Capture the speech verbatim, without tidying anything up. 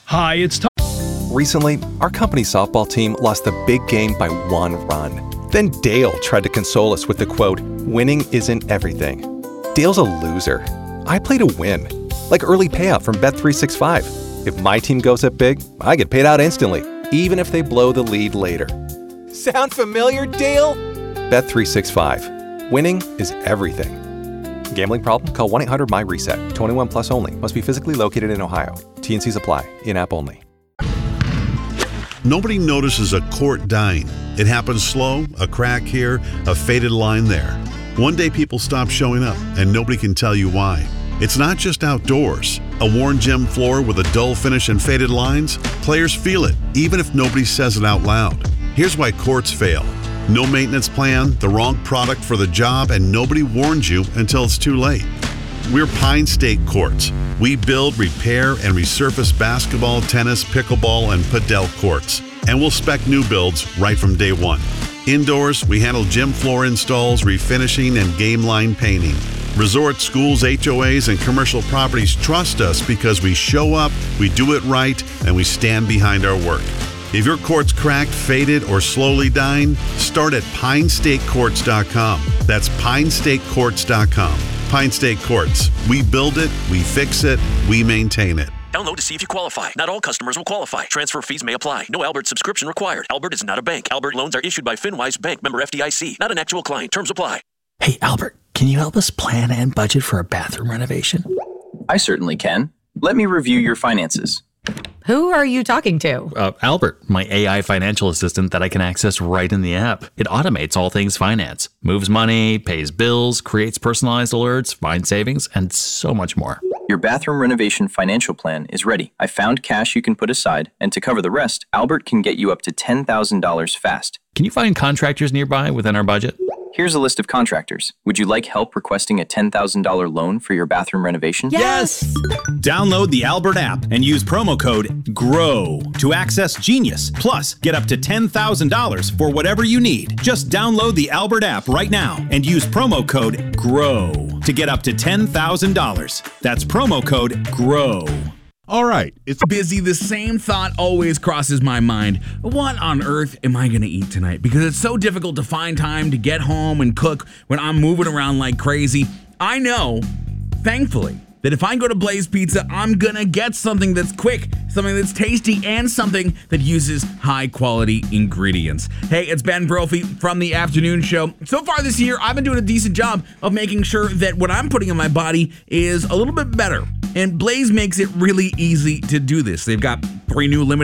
Hi, it's Tom. Recently, our company softball team lost a big game by one run. Then Dale tried to console us with the quote, "Winning isn't everything." Dale's a loser. I play to win. Like early payout from Bet three sixty-five. If my team goes up big, I get paid out instantly, even if they blow the lead later. Sound familiar, Dale? Bet three sixty-five. Winning is everything. Gambling problem? Call one eight hundred M Y reset. twenty-one plus only. Must be physically located in Ohio. T and Cs apply. In-app only. Nobody notices a quart dying. It happens slow, a crack here, a faded line there. One day people stop showing up, and nobody can tell you why. It's not just outdoors. A worn gym floor with a dull finish and faded lines? Players feel it, even if nobody says it out loud. Here's why quarts fail. No maintenance plan, the wrong product for the job, and nobody warns you until it's too late. We're Pine State Courts. We build, repair, and resurface basketball, tennis, pickleball, and padel courts. And we'll spec new builds right from day one. Indoors, we handle gym floor installs, refinishing, and game line painting. Resort, schools, H O As, and commercial properties trust us because we show up, we do it right, and we stand behind our work. If your court's cracked, faded, or slowly dying, start at pine state courts dot com. That's pine state courts dot com. Pine State Courts. We build it, we fix it, we maintain it. Download to see if you qualify. Not all customers will qualify. Transfer fees may apply. No Albert subscription required. Albert is not a bank. Albert loans are issued by FinWise Bank, member F D I C. Not an actual client. Terms apply. Hey, Albert, can you help us plan and budget for a bathroom renovation? I certainly can. Let me review your finances. Who are you talking to? Uh, Albert, my A I financial assistant that I can access right in the app. It automates all things finance, moves money, pays bills, creates personalized alerts, finds savings, and so much more. Your bathroom renovation financial plan is ready. I found cash you can put aside, and to cover the rest, Albert can get you up to ten thousand dollars fast. Can you find contractors nearby within our budget? Here's a list of contractors. Would you like help requesting a ten thousand dollars loan for your bathroom renovation? Yes! Download the Albert app and use promo code GROW to access Genius. Plus, get up to ten thousand dollars for whatever you need. Just download the Albert app right now and use promo code GROW to get up to ten thousand dollars. That's promo code GROW. All right, it's busy. The same thought always crosses my mind. What on earth am I going to eat tonight? Because it's so difficult to find time to get home and cook when I'm moving around like crazy. I know, thankfully, that if I go to Blaze Pizza, I'm going to get something that's quick, something that's tasty, and something that uses high-quality ingredients. Hey, it's Ben Brophy from The Afternoon Show. So far this year, I've been doing a decent job of making sure that what I'm putting in my body is a little bit better. And Blaze makes it really easy to do this. They've got three new limited